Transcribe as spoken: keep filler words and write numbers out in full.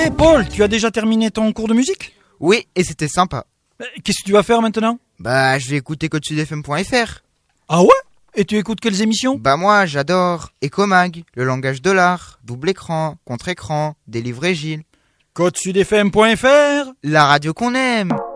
Hé Paul, tu as déjà terminé ton cours de musique? Oui, et c'était sympa. Qu'est-ce que tu vas faire maintenant? Bah, je vais écouter code sud f m point f r. Ah ouais? Et tu écoutes quelles émissions? Bah moi, j'adore Ecomag, le langage de l'art, double écran, contre-écran, Délivrer Gilles. code sud f m point f r, la radio qu'on aime.